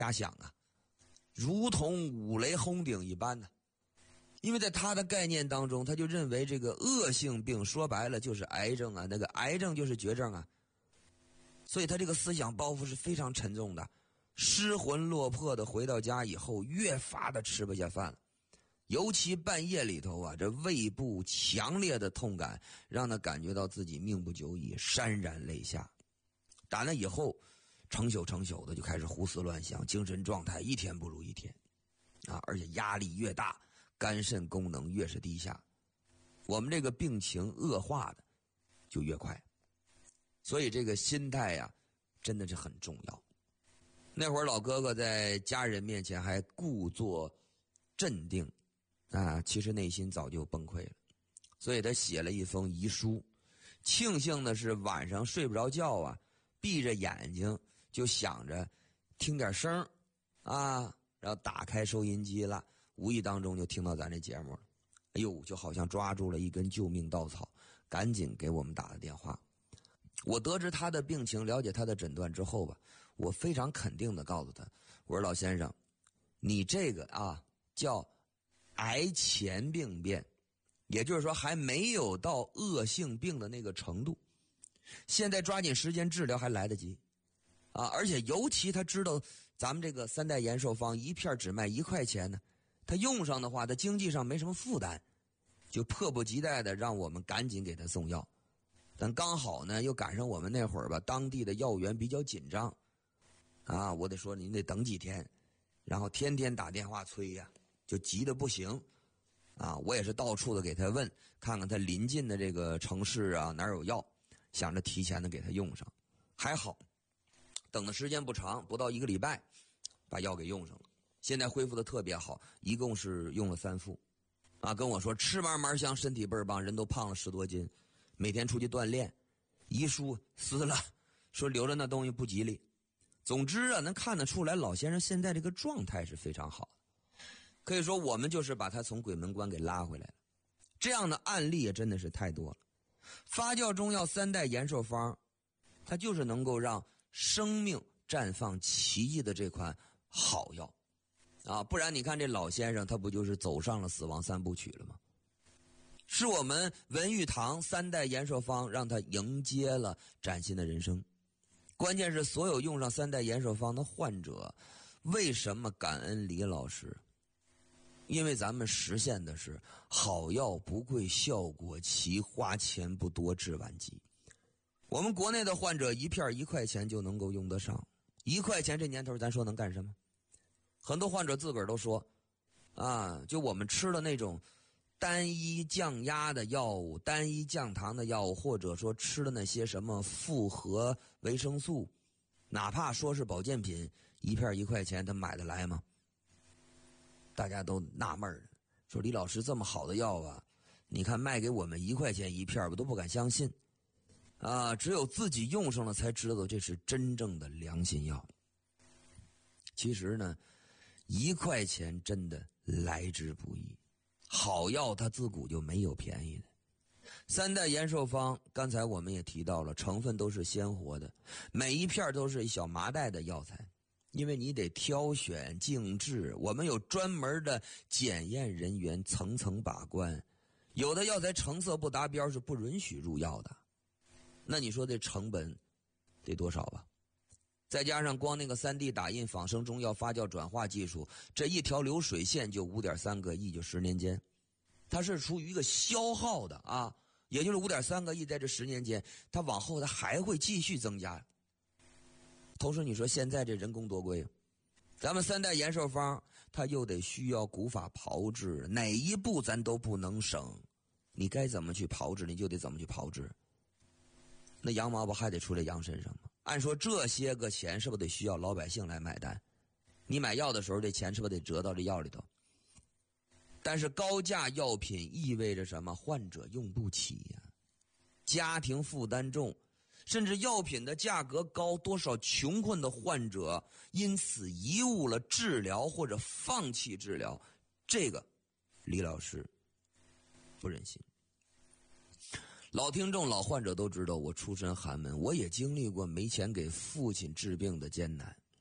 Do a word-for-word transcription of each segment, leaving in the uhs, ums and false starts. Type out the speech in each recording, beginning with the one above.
瞎想啊，如同五雷轰顶一般的。因为在他的概念当中，他就认为这个恶性病说白了就是癌症啊，那个癌症就是绝症啊，所以他这个思想包袱是非常沉重的。失魂落魄的回到家以后，越发的吃不下饭了，尤其半夜里头啊，这胃部强烈的痛感让他感觉到自己命不久矣，潸然泪下。打那以后成宿成宿的就开始胡思乱想，精神状态一天不如一天啊，而且压力越大，肝肾功能越是低下，我们这个病情恶化的就越快。所以这个心态呀、啊，真的是很重要。那会儿老哥哥在家人面前还故作镇定啊，其实内心早就崩溃了。所以他写了一封遗书，庆幸的是晚上睡不着觉啊，闭着眼睛就想着听点声啊，然后打开收音机了，无意当中就听到咱这节目了，哎呦，就好像抓住了一根救命稻草，赶紧给我们打了电话。我得知他的病情，了解他的诊断之后吧，我非常肯定的告诉他，我说老先生，你这个啊叫癌前病变，也就是说还没有到恶性病的那个程度，现在抓紧时间治疗还来得及啊！而且尤其他知道咱们这个三代延寿方一片只卖一块钱呢，他用上的话，他经济上没什么负担，就迫不及待的让我们赶紧给他送药。但刚好呢，又赶上我们那会儿吧，当地的药源比较紧张，啊，我得说您得等几天，然后天天打电话催呀，就急得不行，啊，我也是到处的给他问，看看他临近的这个城市啊哪儿有药，想着提前的给他用上，还好，等的时间不长，不到一个礼拜，把药给用上了，现在恢复的特别好，一共是用了三副，啊，跟我说吃嘛嘛香，身体倍儿棒，人都胖了十多斤。每天出去锻炼，遗书撕了，说留着那东西不吉利。总之啊，能看得出来老先生现在这个状态是非常好的，可以说我们就是把他从鬼门关给拉回来了。这样的案例也真的是太多了。发酵中药三代延寿方，它就是能够让生命绽放奇迹的这款好药啊！不然你看这老先生他不就是走上了死亡三部曲了吗？是我们文玉堂三代延寿方让他迎接了崭新的人生。关键是所有用上三代延寿方的患者，为什么感恩李老师？因为咱们实现的是好药不贵，效果奇，花钱不多，治晚疾。我们国内的患者一片一块钱就能够用得上，一块钱这年头咱说能干什么？很多患者自个儿都说啊，就我们吃的那种单一降压的药物，单一降糖的药物，或者说吃的那些什么复合维生素，哪怕说是保健品，一片一块钱他买得来吗？大家都纳闷了，说李老师这么好的药啊，你看卖给我们一块钱一片，我都不敢相信啊！只有自己用上了才知道这是真正的良心药。其实呢，一块钱真的来之不易。好药它自古就没有便宜的。三代延寿方刚才我们也提到了，成分都是鲜活的，每一片都是一小麻袋的药材，因为你得挑选静置，我们有专门的检验人员层层把关，有的药材成色不达标是不允许入药的。那你说这成本得多少吧？再加上光那个 三 D 打印仿生中药发酵转化技术，这一条流水线就 五点三个亿，就十年间，它是处于一个消耗的啊，也就是 五点三个亿，在这十年间它往后它还会继续增加。同时你说现在这人工多贵，咱们三代延寿方它又得需要古法炮制，哪一步咱都不能省，你该怎么去炮制你就得怎么去炮制，那羊毛不还得出在羊身上吗？按说这些个钱是不是得需要老百姓来买单？你买药的时候这钱是不是得折到这药里头？但是高价药品意味着什么？患者用不起呀、啊，家庭负担重，甚至药品的价格高，多少穷困的患者因此贻误了治疗或者放弃治疗，这个李老师不忍心。老听众老患者都知道我出身寒门，我也经历过没钱给父亲治病的艰难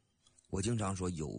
我经常说有